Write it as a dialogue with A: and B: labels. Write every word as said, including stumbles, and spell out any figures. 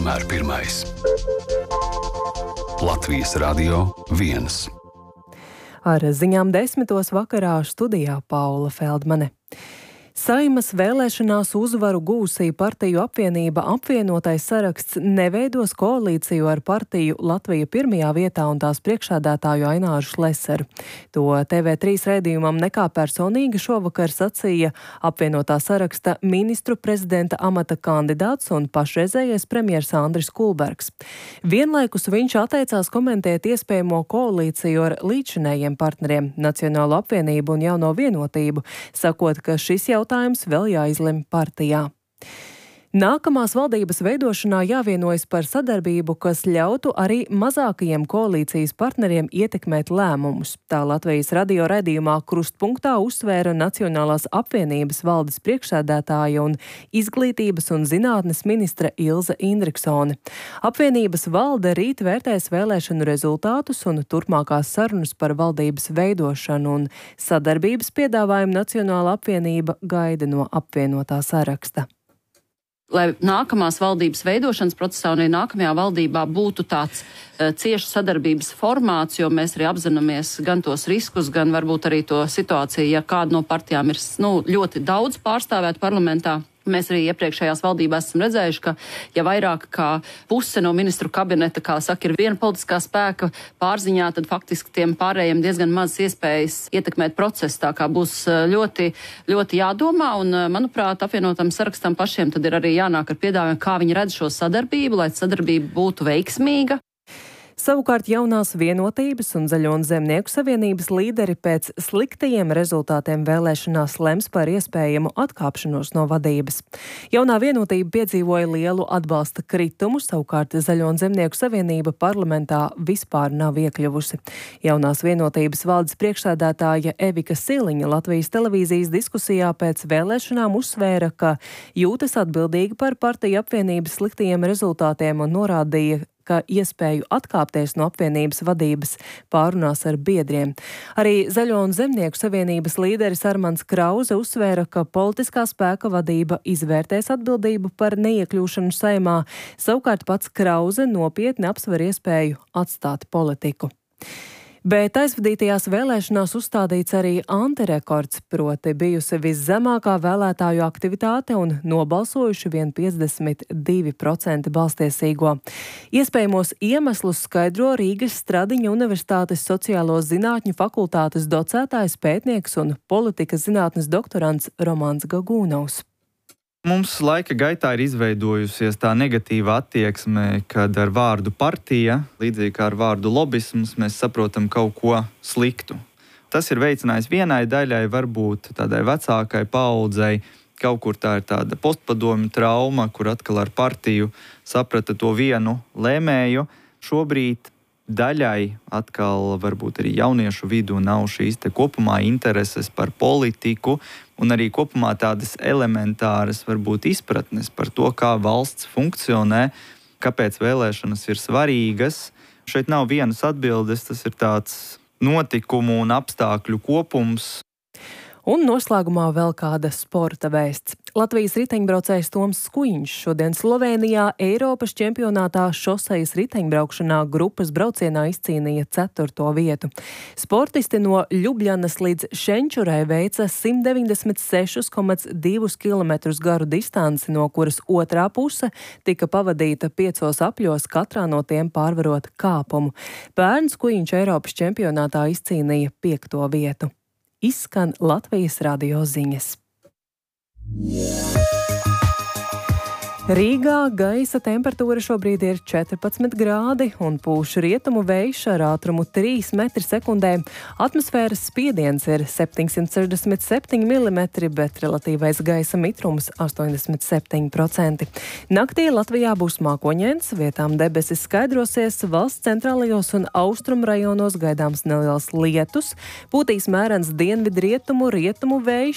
A: vienmēr pirmais. Latvijas Radio viens.
B: Ar ziņām desmitos vakarā studijā Paula Feldmane. Saeimas vēlēšanās uzvaru gūsī partiju apvienība Apvienotais saraksts neveidos koalīciju ar partiju Latvija pirmajā vietā un tās priekšsēdētāju Aināru Šleseru. To T V trīs raidījumam Nekā personīgi šovakar sacīja apvienotā saraksta ministru prezidenta amata kandidāts un pašreizējais premjers Andris Kulbergs. Vienlaikus viņš atteicās komentēt iespējamo koalīciju ar līdzinējiem partneriem Nacionālo apvienību un Jauno vienotību, sakot, ka šis jau jautājums vēl jāizlemj partijā. Nākamās valdības veidošanā jāvienojas par sadarbību, kas ļautu arī mazākajiem koalīcijas partneriem ietekmēt lēmumus. Tā Latvijas radio raidījumā Krustpunktā uzsvēra Nacionālās apvienības valdes priekšsēdētāja un izglītības un zinātnes ministre Ilze Indriksone. Apvienības valde rīt vērtēs vēlēšanu rezultātus un turpmākās sarunas par valdības veidošanu, un sadarbības piedāvājumu Nacionāla apvienība gaida no apvienotā saraksta.
C: Lai nākamās valdības veidošanas procesā un arī nākamajā valdībā būtu tāds uh, cieši sadarbības formāts, jo mēs arī apzināmies gan tos riskus, gan varbūt arī to situāciju, ja kāda no partijām ir nu, ļoti daudz pārstāvēt parlamentā. Mēs arī iepriekšējās valdībās esam redzējuši, ka ja vairāk kā puse no ministru kabineta, kā saka, ir viena politiskā spēka pārziņā, tad faktiski tiem pārējiem diezgan maz iespējas ietekmēt procesu. Tā kā būs ļoti, ļoti jādomā, un, manuprāt, apvienotam sarakstam pašiem tad ir arī jānāk ar piedāvājumu, kā viņi redz šo sadarbību, lai sadarbība būtu veiksmīga.
B: Savukārt Jaunās vienotības un Zaļo un Zemnieku savienības līderi pēc sliktajiem rezultātiem vēlēšanās lems par iespējamu atkāpšanos no vadības. Jaunā vienotība piedzīvoja lielu atbalsta kritumu, savukārt Zaļo un Zemnieku savienība parlamentā vispār nav iekļuvusi. Jaunās vienotības valdes priekšsēdētāja Evika Siliņa Latvijas televīzijas diskusijā pēc vēlēšanām uzsvēra, ka jūtas atbildīga par partiju apvienības sliktajiem rezultātiem un norādīja, ka iespēju atkāpties no apvienības vadības pārunās ar biedriem. Arī Zaļo un Zemnieku savienības līderis Armands Krauze uzsvēra, ka politiskā spēka vadība izvērtēs atbildību par neiekļūšanu Saeimā, savukārt pats Krauze nopietni apsver iespēju atstāt politiku. Bet aizvadītajās vēlēšanās uzstādīts arī antirekords, proti bijusi viszemākā vēlētāju aktivitāte un nobalsojuši vien piecdesmit divi procenti balstiesīgo. Iespējamos iemeslus skaidro Rīgas Stradiņa Universitātes sociālo zinātņu fakultātes docētājs, pētnieks un politikas zinātnes doktorants Romans Gagūnovs.
D: Mums laika gaitā ir izveidojusies tā negatīva attieksme, kad ar vārdu partija, līdzīgi kā ar vārdu lobisms, mēs saprotam kaut ko sliktu. Tas ir veicinājis vienai daļai, varbūt tādai vecākai paaudzei, kaut kur tā ir tāda postpadomju trauma, kur atkal ar partiju saprata to vienu lēmēju. Šobrīd daļai atkal varbūt arī jauniešu vidū nav šīs te kopumā intereses par politiku un arī kopumā tādas elementāras varbūt izpratnes par to, kā valsts funkcionē, kāpēc vēlēšanas ir svarīgas. Šeit nav vienas atbildes, tas ir tāds notikumu un apstākļu kopums.
B: Un noslēgumā vēl kāda sporta vēsts. Latvijas riteņbraucējs Toms Skujiņš šodien Slovēnijā Eiropas čempionātā šosejas riteņbraukšanā grupas braucienā izcīnīja ceturto vietu. Sportisti no Ljubļanas līdz Šenčurai veica simt deviņdesmit seši komats divi kilometri garu distanci, no kuras otrā puse tika pavadīta piecos apļos, katrā no tiem pārvarot kāpumu. Pērn Skujiņš Eiropas čempionātā izcīnīja piekto vietu. Izskan Latvijas radio ziņas. Rīgā gaisa temperatūra šobrīd ir četrpadsmit grādi un pūš rietumu vējš ar ātrumu trīs metri sekundē. Atmosfēras spiediens ir septiņsimt sešdesmit septiņi milimetri, bet relatīvais gaisa mitrums astoņdesmit septiņi procenti. Naktī Latvijā būs mākoņains, vietām debesis skaidrosies, valsts centrālajos un austrumu rajonos gaidāms neliels lietus, pūtīs mērens dienvidrietumu, rietumu vējš,